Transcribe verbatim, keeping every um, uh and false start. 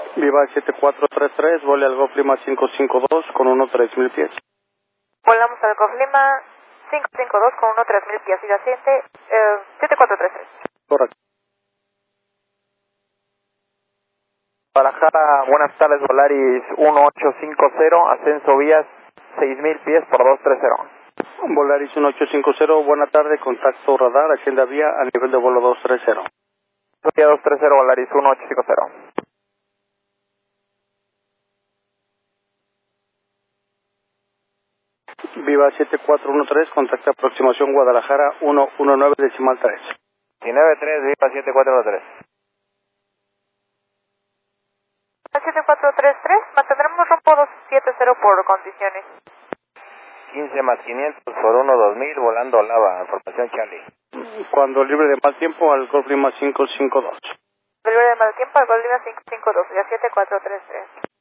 Viva siete cuatro tres tres, vole al Golf Lima cinco cinco dos con uno tres mil pies. Volamos al Golf Lima cinco cinco dos con uno tres mil pies y asciende eh, siete cuatro tres tres. Correcto. Guadalajara, buenas tardes, Volaris uno ocho cinco cero, ascenso vías seis mil pies por dos tres cero. Volaris uno ocho cinco cero, buena tarde, contacto radar, hacienda vía a nivel de vuelo dos tres cero. Vía dos tres cero, Volaris uno ocho cinco cero. Viva siete cuatro uno tres, contacta aproximación Guadalajara uno uno nueve decimal tres. nueve tres, Viva siete cuatro uno tres. siete cuatro tres tres, mantendremos rumbo dos siete cero por condiciones. quince más quinientos por uno dos mil, volando Lava, formación Charlie. Cuando libre de mal tiempo al Golf Lima cinco cinco dos. Libre de mal tiempo al Golf Lima cinco cinco dos, ya siete cuatro tres tres.